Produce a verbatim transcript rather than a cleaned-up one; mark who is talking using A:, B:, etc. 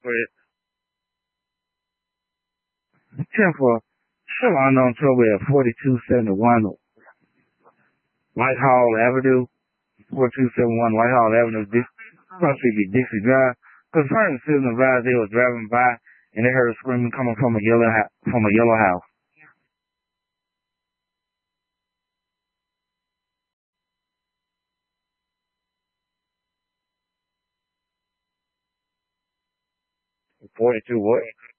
A: But ten for still unknown trouble at forty-two seventy-one Whitehall Avenue, forty-two seventy-one Whitehall Avenue, Dix- supposed to be Dixie Drive. Because certain citizens advised they were driving by and they heard screaming coming from a yellow ha- from a yellow house. forty-two what?